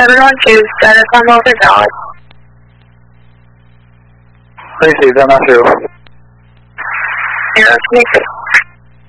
712, status on over valid. Received, I'm not sure. 026.